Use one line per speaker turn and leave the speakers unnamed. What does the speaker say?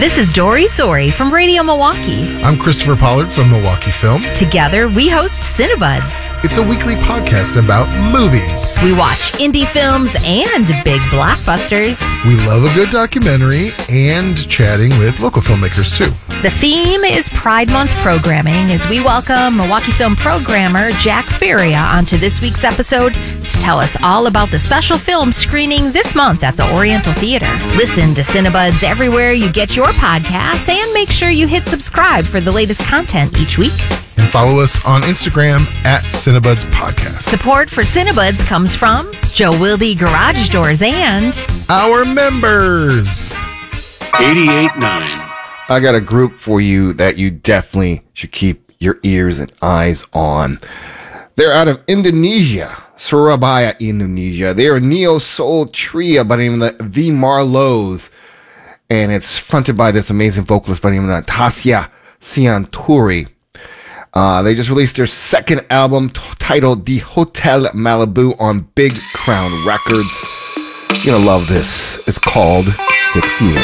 This is Dory Sori from Radio Milwaukee.
I'm Christopher Pollard from Milwaukee Film.
Together, we host Cinebuds.
It's a weekly podcast about movies.
We watch indie films and big blockbusters.
We love a good documentary and chatting with local filmmakers, too.
The theme is Pride Month programming as we welcome Milwaukee Film programmer Jack Feria onto this week's episode to tell us all about the special film screening this month at the Oriental Theater. Listen to Cinebuds everywhere you get your podcasts and make sure you hit subscribe for the latest content each week.
And follow us on Instagram at Cinebuds Podcast.
Support for Cinebuds comes from Joe Wilde Garage Doors and
our members.
88.9.
I got a group for you that you definitely should keep your ears and eyes on. They're out of Indonesia, Surabaya, Indonesia. They're a neo-soul trio by the name of the Marlows. And it's fronted by this amazing vocalist by the name of Tasya Sianturi. They just released their second album titled The Hotel Malibu on Big Crown Records. You're going to love this. It's called 6 Years.